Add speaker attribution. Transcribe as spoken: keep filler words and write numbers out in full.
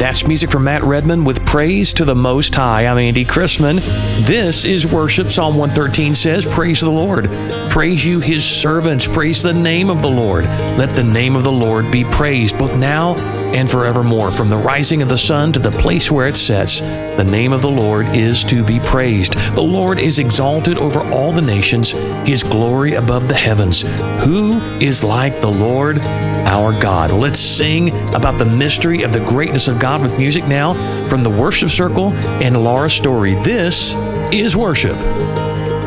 Speaker 1: That's music from Matt Redman with Praise to the Most High. I'm Andy Chrisman. This is worship. Psalm one thirteen says, praise the Lord. Praise you, his servants. Praise the name of the Lord. Let the name of the Lord be praised, both now and forevermore. From the rising of the sun to the place where it sets, the name of the Lord is to be praised. The Lord is exalted over all the nations, his glory above the heavens. Who is like the Lord our God? Let's sing about the mystery of the greatness of God with music now from the Worship Circle and Laura Story. This is worship.